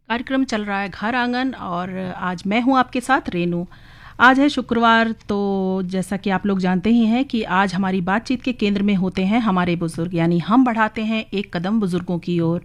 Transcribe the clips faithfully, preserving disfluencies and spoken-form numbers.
कार्यक्रम चल रहा है घर आंगन और आज मैं हूं आपके साथ रेनू। आज है शुक्रवार, तो जैसा कि आप लोग जानते ही हैं कि आज हमारी बातचीत के केंद्र में होते हैं हमारे बुजुर्ग, यानी हम बढ़ाते हैं एक कदम बुजुर्गों की ओर।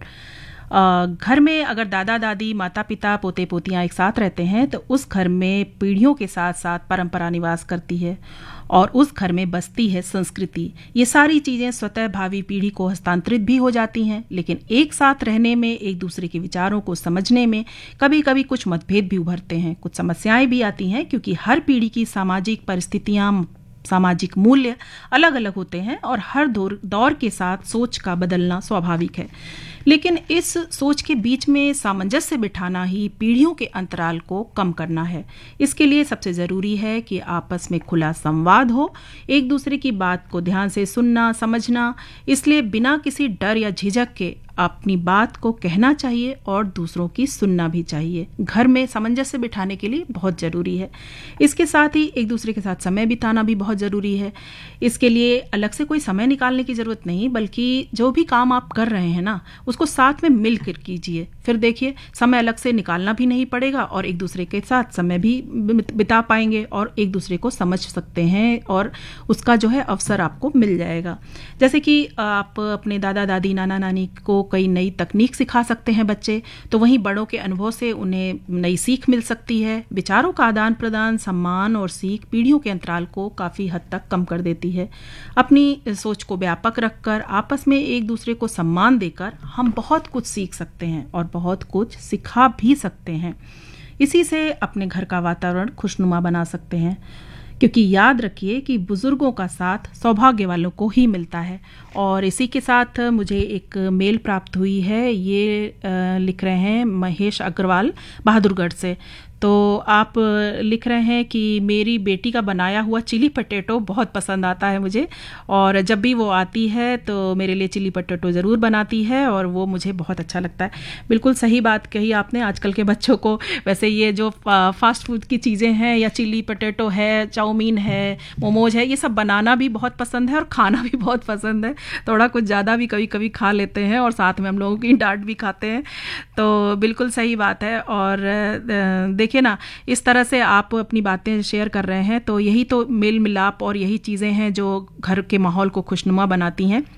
अ, घर में अगर दादा दादी, माता पिता, पोते पोतियां एक साथ रहते हैं तो उस घर में पीढ़ियों के साथ साथ परंपरा निवास करती है और उस घर में बसती है संस्कृति। ये सारी चीज़ें स्वतः भावी पीढ़ी को हस्तांतरित भी हो जाती हैं, लेकिन एक साथ रहने में, एक दूसरे के विचारों को समझने में कभी कभी कुछ मतभेद भी उभरते हैं, कुछ समस्याएं भी आती हैं, क्योंकि हर पीढ़ी की सामाजिक परिस्थितियां, सामाजिक मूल्य अलग अलग होते हैं और हर दौर दौर के साथ सोच का बदलना स्वाभाविक है। लेकिन इस सोच के बीच में सामंजस्य बिठाना ही पीढ़ियों के अंतराल को कम करना है। इसके लिए सबसे ज़रूरी है कि आपस में खुला संवाद हो, एक दूसरे की बात को ध्यान से सुनना, समझना। इसलिए बिना किसी डर या झिझक के अपनी बात को कहना चाहिए और दूसरों की सुनना भी चाहिए। घर में सामंजस्य बिठाने के लिए बहुत ज़रूरी है। इसके साथ ही एक दूसरे के साथ समय बिताना भी बहुत ज़रूरी है। इसके लिए अलग से कोई समय निकालने की ज़रूरत नहीं, बल्कि जो भी काम आप कर रहे हैं ना, उसको साथ में मिल कर कीजिए। फिर देखिए, समय अलग से निकालना भी नहीं पड़ेगा और एक दूसरे के साथ समय भी बिता पाएंगे और एक दूसरे को समझ सकते हैं और उसका जो है अवसर आपको मिल जाएगा। जैसे कि आप अपने दादा दादी, नाना नानी को कई नई तकनीक सिखा सकते हैं बच्चे, तो वहीं बड़ों के अनुभव से उन्हें नई सीख मिल सकती है। विचारों का आदान प्रदान, सम्मान और सीख पीढ़ियों के अंतराल को काफ़ी हद तक कम कर देती है। अपनी सोच को व्यापक रखकर, आपस में एक दूसरे को सम्मान देकर हम बहुत कुछ सीख सकते हैं और बहुत कुछ सिखा भी सकते हैं। इसी से अपने घर का वातावरण खुशनुमा बना सकते हैं, क्योंकि याद रखिए कि बुजुर्गों का साथ सौभाग्य वालों को ही मिलता है। और इसी के साथ मुझे एक मेल प्राप्त हुई है। ये आ, लिख रहे हैं महेश अग्रवाल बहादुरगढ़ से। तो आप लिख रहे हैं कि मेरी बेटी का बनाया हुआ चिली पटेटो बहुत पसंद आता है मुझे, और जब भी वो आती है तो मेरे लिए चिली पटेटो ज़रूर बनाती है और वो मुझे बहुत अच्छा लगता है। बिल्कुल सही बात कही आपने। आजकल के बच्चों को वैसे ये जो फास्ट फूड की चीज़ें हैं, या चिली पटेटो है, चाउमीन है, मोमोज है, ये सब बनाना भी बहुत पसंद है और खाना भी बहुत पसंद है। थोड़ा कुछ ज़्यादा भी कभी कभी खा लेते हैं और साथ में हम लोगों की डांट भी खाते हैं। तो बिल्कुल सही बात है। और देखिए ना, इस तरह से आप अपनी बातें शेयर कर रहे हैं, तो यही तो मेल मिलाप और यही चीज़ें हैं जो घर के माहौल को खुशनुमा बनाती हैं।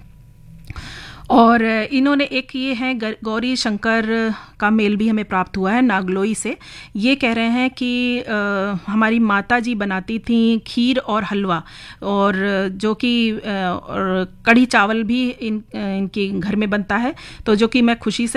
और इन्होंने एक ये है, गौरी शंकर का मेल भी हमें प्राप्त हुआ है नागलोई से। ये कह रहे हैं कि आ, हमारी माता जी बनाती थी खीर और हलवा, और जो कि कढ़ी चावल भी इन इनके घर में बनता है, तो जो कि मैं खुशी से